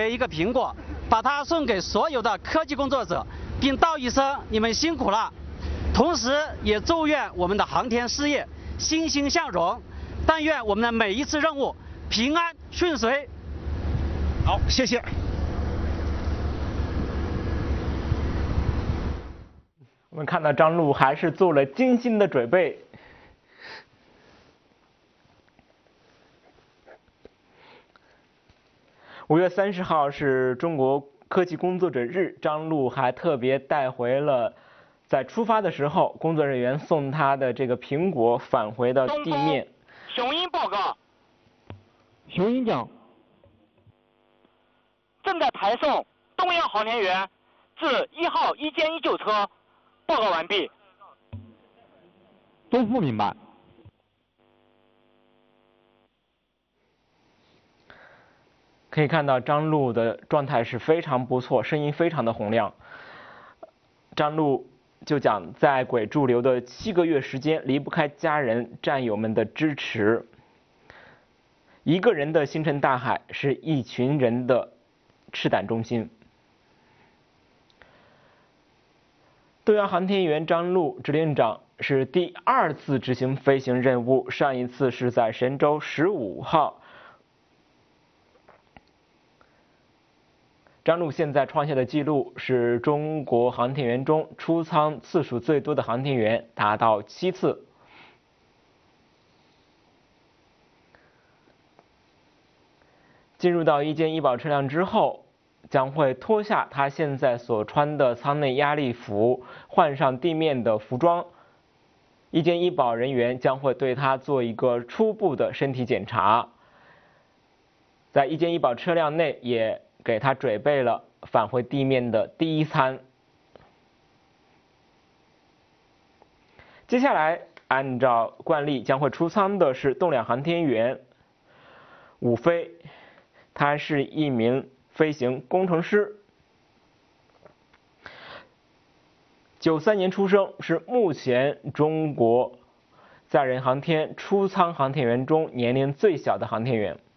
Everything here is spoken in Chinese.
给一个苹果，把它送给所有的科技工作者，并道一声你们辛苦了。同时，也祝愿我们的航天事业欣欣向荣，但愿我们的每一次任务平安顺遂。 好，谢谢。 我们看到张璐还是做了精心的准备。5月30号是中国科技工作者日，张璐还特别带回了在出发的时候工作人员送他的这个苹果返回到地面。 雄鹰报告。 雄鹰讲。 正在排送东洋航天员至1号119车。报告完毕。 都不明白。 可以看到张璐的状态是非常不错，声音非常的洪亮。张璐就讲，在轨驻留的7个月时间，离不开家人、战友们的支持。一个人的星辰大海，是一群人的赤胆忠心。东洋航天员张璐指令长是第2次执行飞行任务，上一次是在神舟15号。张璐现在创下的记录是中国航天员中出舱次数最多的航天员，达到7次。进入到一件医保车辆之后，将会脱下他现在所穿的舱内压力服，换上地面的服装。一件医保人员将会对他做一个初步的身体检查。在一件医保车辆内也给他准备了返回地面的第一餐。接下来按照惯例将会出舱的是动两航天员伍飞，他是一名飞行工程师，93年出生，是目前中国载人航天出舱航天员中年龄最小的航天员。